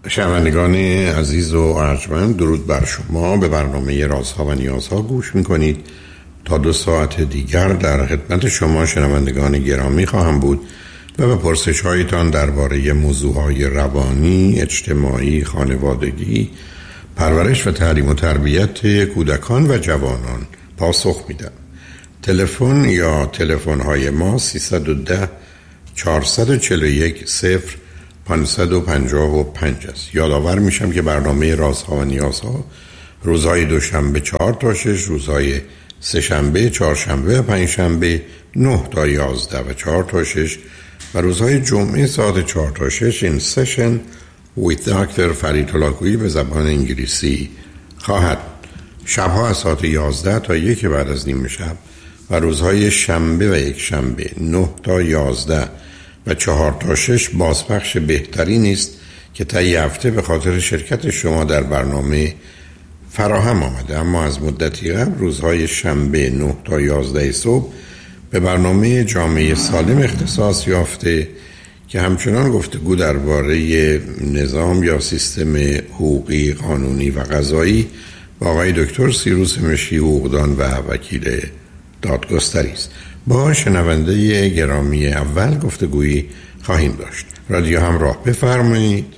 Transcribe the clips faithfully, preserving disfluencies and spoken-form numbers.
شنوندگان عزیز و ارجمند، درود بر شما. به برنامه رازها و نیازها گوش میکنید. تا دو ساعت دیگر در خدمت شما شنوندگان گرامی خواهم بود و به پرسش هایتان درباره موضوعهای روانی، اجتماعی، خانوادگی، پرورش و تعلیم و تربیت کودکان و جوانان پاسخ میدم. تلفن یا تلفن های ما سیصد و ده چهارصد و چهل و یک صفر پانصد و پنجاه و پنج است. یادآور میشم که برنامه رازها و نیازها روزهای دوشنبه چهار تا شش، روزهای سه شنبه، چهارشنبه و پنج شنبه نه تا یازده و چهار تا شش و روزهای جمعه ساعت چهار تا شش این سشن with دکتر فرید هلاکویی به زبان انگلیسی خواهد. شبها از ساعت یازده تا یک بعد از نیم شب و روزهای شنبه و یک شنبه نه تا یازده و چهار تا شش بازپخش بهتری نیست که طی هفته به خاطر شرکت شما در برنامه فراهم آمده. اما از مدتی قبل روزهای شنبه نه تا یازده صبح به برنامه جامعه سالم اختصاص یافته که همچنان گفتگو درباره نظام یا سیستم حقوقی، قانونی و قضایی با آقای دکتر سیروس مشی، حقوقدان و وکیل دادگستری است. با شنونده گرامی اول گفتگویی خواهیم داشت. رادیو همراه، بفرمایید.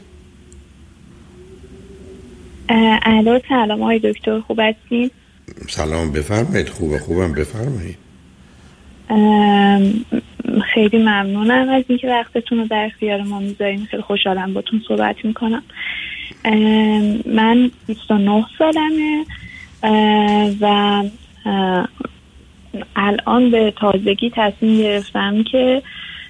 الو، سلام آقای دکتر، خوب هستین؟ سلام، بفرمایید. خوبه خوبم، بفرمایید. خیلی ممنونم از اینکه وقتتون رو در اختیار ما میذارین. خیلی خوشحالم باتون صحبت میکنم. من بیست و نه سالمه و الان به تازگی تصمیم گرفتم که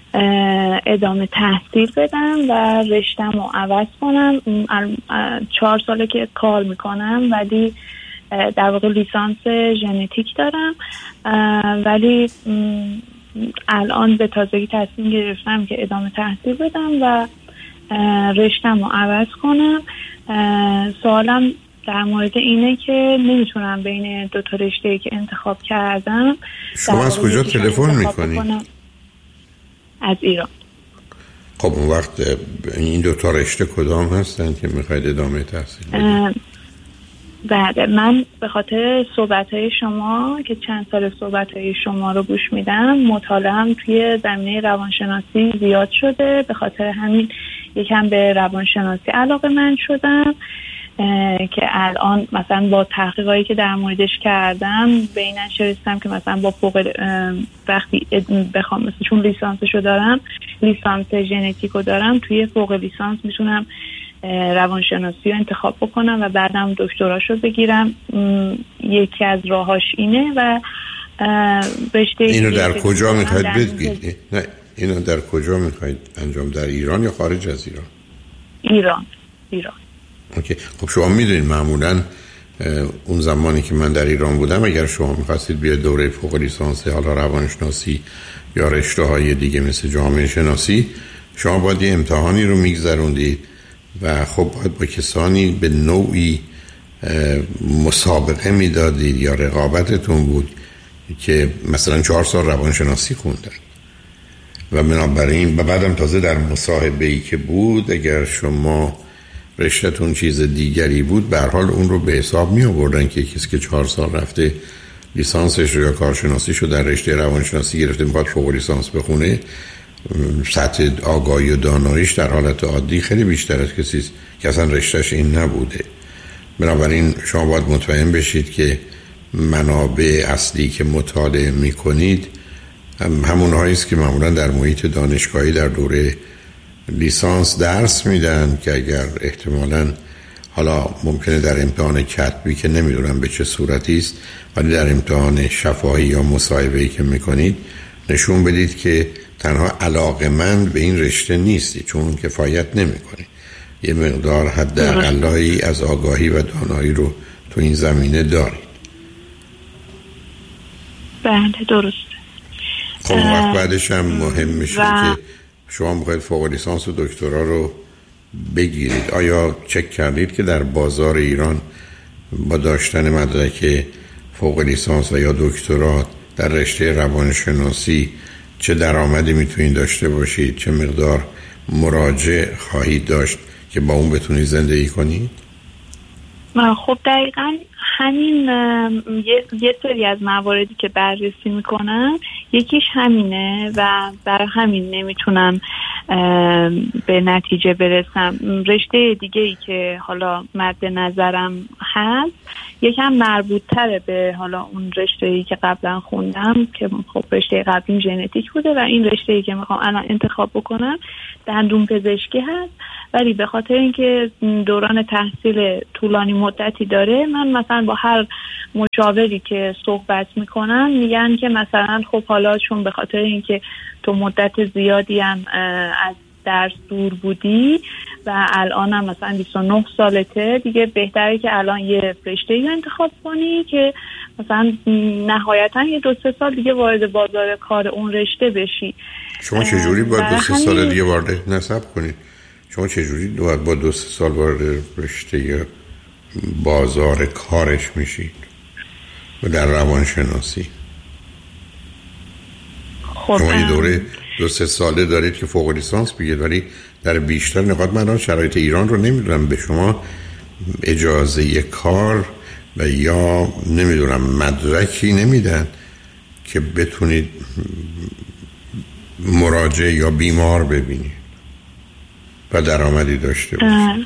ادامه تحصیل بدم و رشتم رو عوض کنم. چهار ساله که کار میکنم ولی در واقع لیسانس ژنتیک دارم، ولی الان به تازگی تصمیم گرفتم که ادامه تحصیل بدم و رشتم رو عوض کنم. سوالم در مورد اینه که نمیتونم بین دو تا رشته‌ای که انتخاب کردم. شما از کجا تلفن میکنی؟ از ایران. خب اون وقت این دو تا رشته کدام هستن که میخواید ادامه تحصیل بدید؟ بله، من به خاطر صحبت‌های شما که چند سال صحبت‌های شما رو گوش میدم، مطالعه‌ام توی زمینه روانشناسی زیاد شده. به خاطر همین یکم به روانشناسی علاقه‌مند شدم که الان مثلا با تحقیقاتی که در موردش کردم به این نتیجه رسیدم که مثلا با فوق وقتی بخوام مثلا چون لیسانسشو دارم، لیسانس ژنتیکو دارم، توی فوق لیسانس میتونم روانشناسی رو انتخاب بکنم و بعدم دکتراشو بگیرم. یکی از راهاش اینه و رشته اینو در کجا میخواید بگیرید؟ نه، اینو در کجا میخواید انجام، در ایران یا خارج از ایران؟ ایران. ایران. اوکی. خب شما میدونید معمولا اون زمانی که من در ایران بودم، اگر شما میخواستید بیاید دوره فوق لیسانس حالا روانشناسی یا رشته های دیگه مثل جامعه شناسی، شما باید یه امتحانی رو میگذروندید و خب باید با کسانی به نوعی مسابقه میدادید یا رقابتتون بود که مثلا چهار سال روانشناسی خوندن و بنابراین و بعدم تازه در مصاحبه‌ای که بود اگر شما رشته‌تون چیز دیگری بود به هر حال اون رو به حساب می آوردن که کسی که چهار سال رفته لیسانسش رو یا کارشناسیش رو در رشته روانشناسی گرفته میخواد فوق لیسانس بخونه، سطح آگاهی و داناییش در حالت عادی خیلی بیشتر از کسی که اصلا رشتهش این نبوده. بنابراین شما باید مطمئن بشید که منابع اصلی که مطالعه میکنید هم همون هایی است که معمولا در محیط دانشگاهی در دوره لیسانس درس میدن که اگر احتمالاً حالا ممکنه در امتحان کتبی که نمیدونم به چه صورتی است ولی در امتحان شفاهی یا مصاحبه‌ای که میکنید نشون بدید که تنها علاقه‌مند به این رشته نیستی، چون کفایت نمیکنی، یه مقدار حداقلایی از آگاهی و دانایی رو تو این زمینه دارید. بله درسته. خب وقت بعدش هم مهم میشه و... که شما میخواید فوق لیسانس و دکترا رو بگیرید. آیا چک کردید که در بازار ایران با داشتن مدرک فوق لیسانس و یا دکترا در رشته روانشناسی چه درآمدی میتونید داشته باشید، چه مقدار مراجع خواهید داشت که با اون بتونی زندگی کنی؟ خب دقیقا همین یه, یه سری از مواردی که بررسی میکنم یکیش همینه و برای همین نمیتونم به نتیجه برسم. رشته دیگه ای که حالا مد نظرم هست یکم مربوط تره به حالا اون رشته ای که قبلا خوندم که خب رشته قبلی ژنتیک بوده و این رشته ای که میخوام الان انتخاب بکنم دندون پزشکی هست، ولی به خاطر اینکه دوران تحصیل طولانی مدتی داره من مثلا با هر مشاوری که صحبت میکنن میگن که مثلا خب حالا چون به خاطر اینکه تو مدت زیادی هم از درس دور بودی و الان هم مثلا بیست و نه سالته دیگه بهتره که الان یه رشته‌ای انتخاب کنی که مثلا نهایتا یه دو سه سال دیگه وارد بازار کار اون رشته بشی. شما چجوری باید دو سه سال دیگه وارد نصب کنید؟ شما چجوری باید با دو سه سال وارد رشته بازار کارش میشید و در روانشناسی؟ خب شما یه دوره دو سه ساله دارید که فوق لیسانس بگید، ولی در بیشتر نقاط من شرایط ایران رو نمیدونم به شما اجازه کار و یا نمیدونم مدرکی نمیدن که بتونید مراجع یا بیمار ببینید و درآمدی داشته باشید.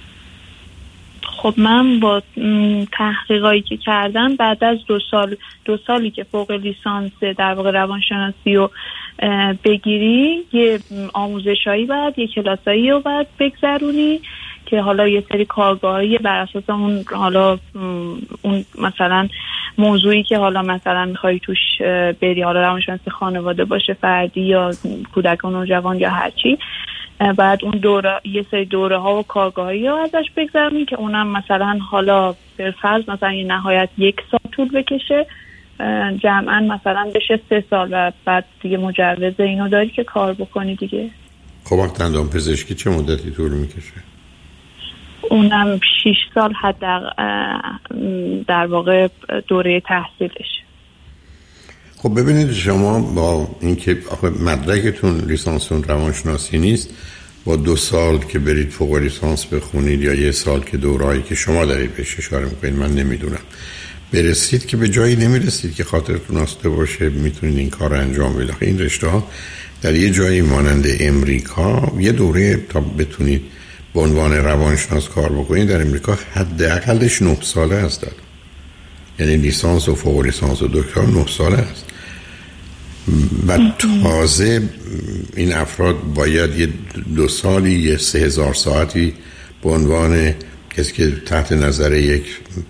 خب من با تحقیقاتی که کردم بعد از دو سال دو سالی که فوق لیسانس در واقع روانشناسی رو بگیری یه آموزشایی بعد یه کلاسایی رو بعد بگذرونی که حالا یه سری کارگاهی بر اساس اون حالا اون مثلا موضوعی که حالا مثلا میخوای توش بری، حالا روانشناسی خانواده باشه، فردی یا کودکان و جوان یا هرچی، بعد اون دوره یه سری دوره ها و کارگاهی ها ازش بگذارمی که اونم مثلا حالا به فرض مثلا یه نهایت یک سال طول بکشه، جمعا مثلا بشه سه سال و بعد دیگه مجوز اینو داری که کار بکنی دیگه. خب وقت دندان پزشکی چه مدتی طول میکشه؟ اونم شش سال حد در, در واقع دوره تحصیلش. خب ببینید شما با اینکه مدرکتون لیسانسون روانشناسی نیست، با دو سال که برید فوق لیسانس بخونید یا یه سال که دوره‌ای که شما دارید بهش اشاره میکنید من نمیدونم برسید که به جایی نمیرسید که خاطرتون آسوده باشه میتونید این کار رو انجام بدید. این رشته ها در یه جایی مانند امریکا یه دوره تا بتونید به عنوان روانشناس کار بکنید در امریکا حداقلش نه ساله هست، یعنی لیسانس و فوق لیسانس و دکترا نه ساله است و تازه این افراد باید یه دو سالی یه سه هزار ساعتی به عنوان کسی که تحت نظر یک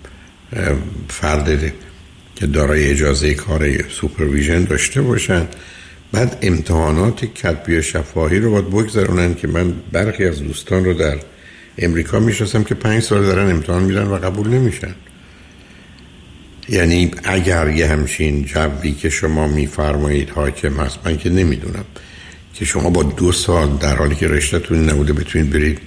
فرد که دارای اجازه کار سوپرویژن داشته باشن، بعد امتحانات کتبی شفاهی رو باید بگذارونن که من برخی از دوستان رو در امریکا میشناسم که پنج سال دارن امتحان میدن و قبول نمیشن. یعنی اگر یه همچین جوی که شما میفرمایید حاکم هست، من که نمیدونم که شما با دو سال در حالی که رشته‌تون نبوده بتونید برید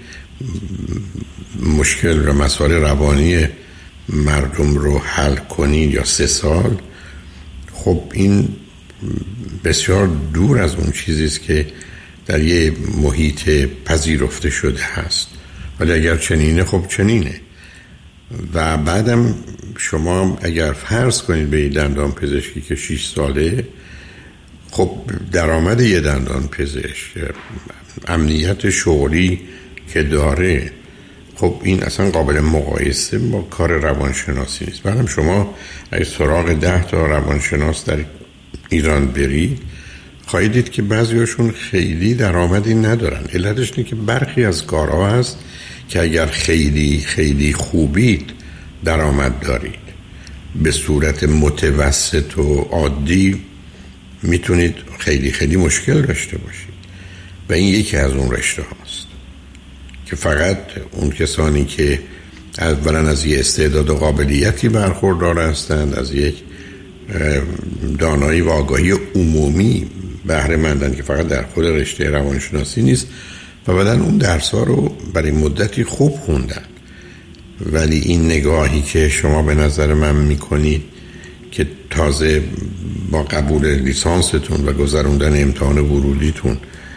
مشکل و مسائل روانی مردم رو حل کنید یا سه سال، خب این بسیار دور از اون چیزی است که در یه محیط پذیرفته شده هست. ولی اگر چنینه خب چنینه. و بعدم شما اگر فرض کنید به دندان پزشکی که شش ساله، خب درآمد یه دندان پزشک، امنیت شغلی که داره، خب این اصلا قابل مقایسه با کار روانشناسی نیست. بعدم شما اگه سراغ ده تا روانشناس در ایران برید خواهید دید که بعضیاشون خیلی درآمدی ندارن. علتش اینه که برخی از کارها هست که اگر خیلی خیلی خوبید درآمد دارید، به صورت متوسط و عادی میتونید خیلی خیلی مشکل داشته باشید. و این یکی از اون رشته هاست که فقط اون کسانی که اولا از یه استعداد و قابلیتی برخوردار هستند، از یک دانایی و آگاهی عمومی بهره مندن که فقط در خود رشته روانشناسی نیست، و بعدن اون درس ها رو برای مدتی خوب خوندن. ولی این نگاهی که شما به نظر من میکنید که تازه با قبول لیسانستون و گذروندن امتحان ورودیتون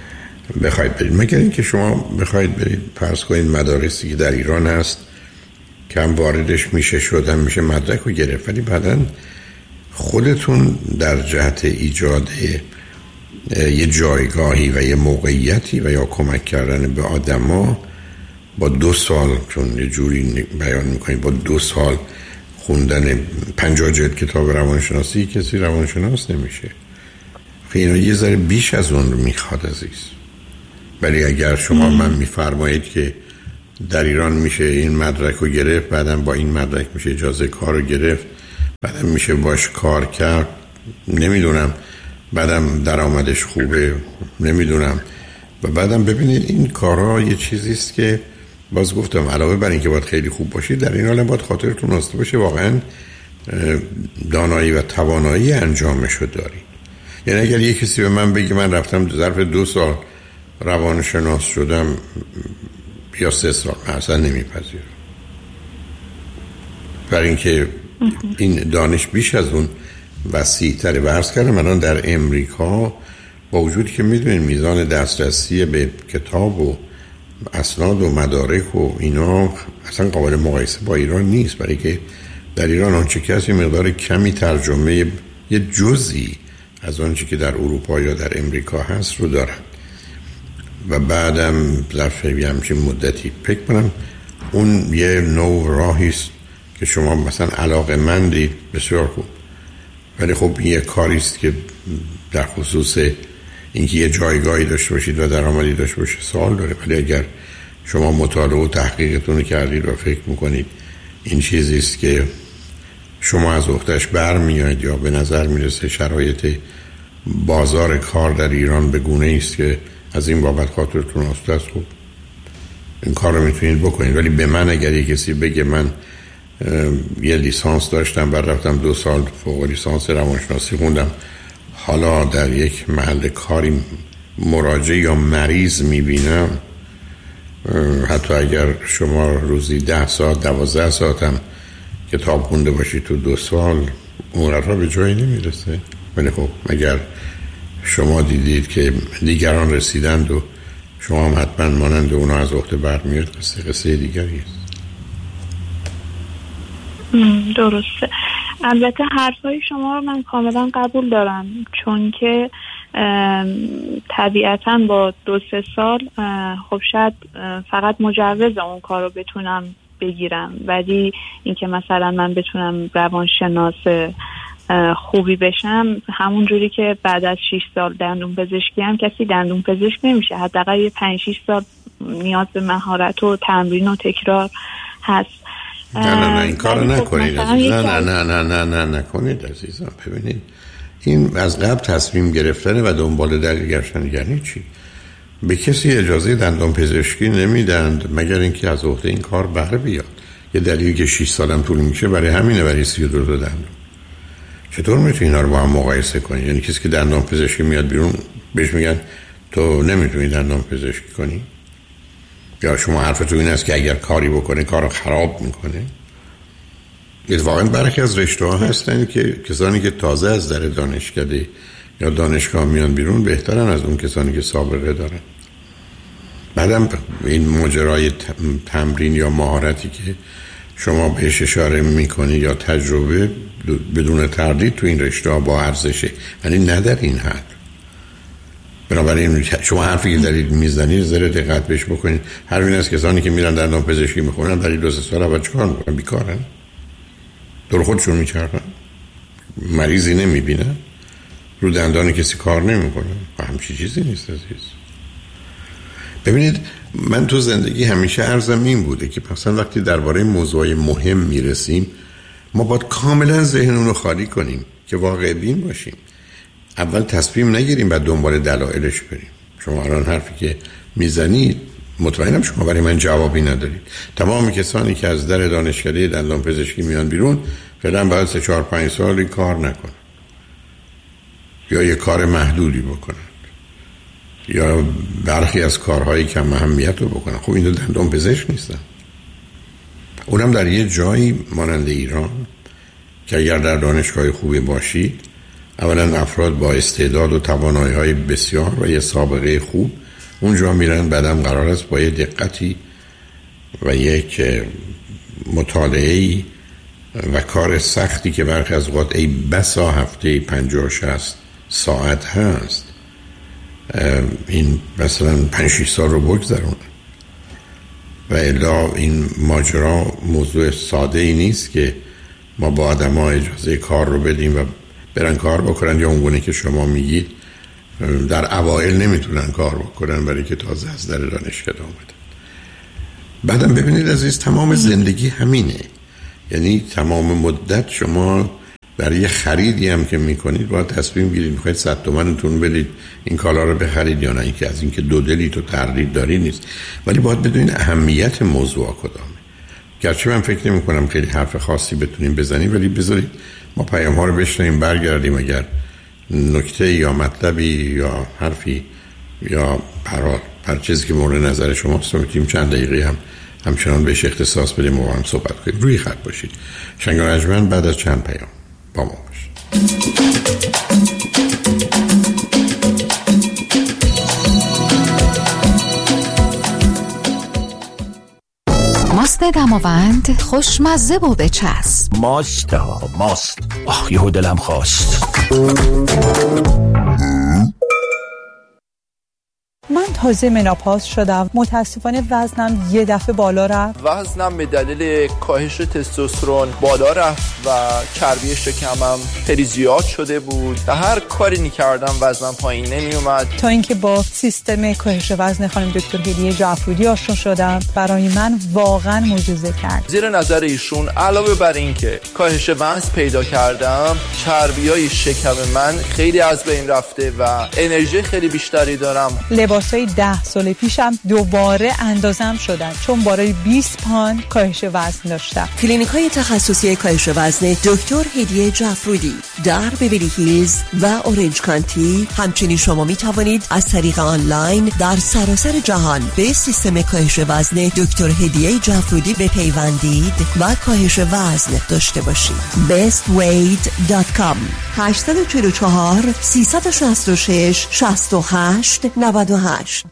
بخواید برید. مگر اینکه شما بخواید برید فرض کنید مدارسی که در ایران هست که هم واردش میشه شد هم میشه مدرک رو گرفت، ولی بعداً خودتون در جهت ایجاد یه جایگاهی و یه موقعیتی و یا کمک کردن به آدما با دو سال، چون یه جوری بیان میکنید با دو سال خوندن پنجاه جلد کتاب روانشناسی کسی روانشناس نمیشه. اینا یه ذره بیش از اون رو میخواد عزیز. ولی اگر شما من میفرمایید که در ایران میشه این مدرک رو گرفت، بعدم با این مدرک میشه اجازه کار رو گرفت، بعدم میشه باش کار کرد، نمیدونم، بعدم درآمدش خوبه، نمیدونم، و بعدم ببینید این کارها یه چیزیست که باز گفتم علاوه بر این که باید خیلی خوب باشید، در این حال باید خاطرتون راسته باشه واقعا دانایی و توانایی انجامش رو دارید. یعنی اگر یه کسی به من بگه من رفتم ظرف دو سال روانشناس شدم یا سه سال، من اصلا نمیپذیرم، برای اینکه این دانش بیش از اون وسیع تره. و عرض کردم الان در امریکا با وجودی که میدونید میزان دسترسی به کتاب و اسناد و مدارک و اینا اصلا قابل مقایسه با ایران نیست، برای که در ایران آنچه که هست مقدار کمی ترجمه یه جزئی از آنچه که در اروپا یا در امریکا هست رو دارن. و بعدم ظرف یه همچین مدتی فکر کنم اون یه نوع راهیست که شما مثلا علاقه‌مندی، بسیار خوب، ولی خب یه کاریست که در خصوص اینکه یه جایگاهی داشته باشید و درآمدی داشته باشید سوال داره. ولی اگر شما مطالعه و تحقیقتون رو کردید و فکر میکنید این چیزیست که شما از اختش برمیاد یا به نظر میرسه شرایط بازار کار در ایران به گونه است که از این بابت خاطرتون راسته است، خوب این کار رو میتونید بکنید. ولی به من اگر یه کسی بگه من یه لیسانس داشتم بعد رفتم دو سال فوق لیسانس روانشناسی خوندم، حالا در یک محل کاری مراجع یا مریض میبینم، حتی اگر شما روزی ده ساعت دوازده ساعت هم کتاب خونده باشی تو دو سال، اون را به جایی نمیرسه. ولی خب اگر شما دیدید که دیگران رسیدند و شما هم حتما مانند اونا از عهده برمیاد، قصه قصه دیگری است. درسته. البته حرفای شما رو من کاملا قبول دارم، چون که طبیعتاً با دو سه سال خب شاید فقط مجوز اون کار رو بتونم بگیرم، ولی اینکه مثلا من بتونم روانشناس خوبی بشم همون جوری که بعد از شش سال دندون پزشکی هم کسی دندون پزشک نمیشه، حداقل یه پنج شش سال نیاز به مهارت و تمرین و تکرار هست. نه نه نه این کار نکنید عزیزم، نه نه نه نه نه نکنید عزیزم. ببینید این از قبل تصمیم گرفتن و دنبال دلیل گشتن یعنی چی؟ به کسی اجازه دندان پزشکی نمیدند مگر اینکه از عهده این کار بهره بیاد. یه دلیلی که شش سالم طول میشه برای همینه، برای سی و دو تا دندون. چطور میتونی اینا رو با هم مقایسه کنی؟ یعنی کسی که دندان پزشکی میاد بیرون بهش میگن تو نمیتونی دندان پزشکی کنی؟ یا شما حرفتون این است که اگر کاری بکنه کارو خراب میکنه؟ اتفاقاً برخی از رشته ها هستن که کسانی که تازه از در دانشکده یا دانشگاه میان بیرون بهترن از اون کسانی که سابقه دارن. بعدم این ماجرای تمرین یا مهارتی که شما بهش اشاره میکنی یا تجربه بدون تردید تو این رشته ها با ارزشه، یعنی نه در این حد. بنابراین شما حرفی که دارید میزنید ذره دقت بهش بکنید. حرف این است کسانی که میرن دندان پزشکی میخونن در این دو سه سال اول چیکار میکنن؟ بیکارن؟ دور خودشون میچرخن؟ مریضی نمیبینن؟ رو دندان کسی کار نمیکنن؟ همچی چیزی نیست عزیز. ببینید من تو زندگی همیشه عرضم این بوده که مثلا وقتی درباره موضوعی مهم میرسیم ما باید کاملا ذهنمون رو خالی کنیم که واقع بین باشیم. اول تصمیم نگیریم بعد دنبال دلایلش بریم. شما الان حرفی که میزنید مطمئنم شما برای من جوابی ندارید. تمام کسانی که از در دانشکده دندان پزشکی میان بیرون فعلا باید سه چهار پنج سالی کار نکنن یا یه کار محدودی بکنن یا برخی از کارهایی که اهمیت رو بکنن. خب این دندان پزشک نیستن. اونم در یه جایی مانند ایران که اگر در دانشگاه خوبی باشید اولا افراد با استعداد و توانایی‌های بسیار و یه سابقه خوب اونجا میرن. بعدم قرار است با یه دقتی و یک مطالعه‌ای و کار سختی که برخی از اوقات ای بسا هفته پنجاه شصت ساعت هست، این مثلا پنج شش سال رو بگذرونن. و الا این ماجرا موضوع ساده ای نیست که ما با آدم ها اجازه کار رو بدیم و برن کار بکنن، یا اونگونه که شما میگید در اوائل نمیتونن کار بکنن برای که تازه از در دانشکده آمدن. بعدم ببینید عزیز، تمام زندگی همینه، یعنی تمام مدت شما برای خریدی هم که میکنید باید تصمیم گیرید میخواید صد تومنتون بدید این کالا رو بخرید یا نه. اینکه از اینکه دو دلی تو تردید داری نیست، ولی باید بدونید اهمیت موضوع کدامه. گرچه من فکر نمی کنم خیلی حرف خاصی بتونیم بزنیم، ولی بذارید ما پیام ها رو بشنویم، برگردیم اگر نکته یا مطلبی یا حرفی یا پرات هر چیزی که مورد نظر شماست رو میتونیم چند دقیقه هم همچنان بهش اختصاص بدیم و هم صحبت کنیم. روی خط باشید. شنگ و رجمن بعد از چند پیام با ما باشید. ماست دماوند خوشمزه و بچسب. ماست ها ماست. آخ یهو دلم خواست. من تازه مناپاز شدم، متاسفانه وزنم یه دفعه بالا رفت. وزنم به دلیل کاهش تستوسترون بالا رفت و چربی شکمم خیلی زیاد شده بود و هر کاری می‌کردم وزنم پایین نمی اومد، تا اینکه با سیستم کاهش وزن خانم دکتر هدیه جعفرودی آشنا شدم. برای من واقعا معجزه کرد. زیر نظر ایشون علاوه بر اینکه کاهش وزن پیدا کردم، چربیای شکم من خیلی از بین رفته و انرژی خیلی بیشتری دارم. لباسای ده سال پیشم دوباره اندازم شدن، چون بالای بیست پوند کاهش وزن داشتم. کلینیک‌های تخصصی کاهش وزن دکتر هدیه جعفرودی در بیولی هیلز و اورنج کانتی. همچنین شما می توانید از طریق آنلاین در سراسر جهان به سیستم کاهش وزن دکتر هدیه جعفرودی بپیوندید و کاهش وزن داشته باشید. best weight dot com هشت چهار چهار سه شش شش شش هشت نه هشت.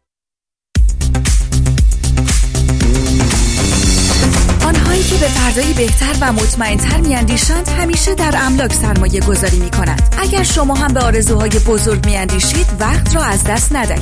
آنهایی که به فردایی بهتر و مطمئن‌تر می‌اندیشند همیشه در املاک سرمایه گذاری می‌کنند. اگر شما هم به آرزوهای بزرگ می‌اندیشید وقت را از دست ندهید.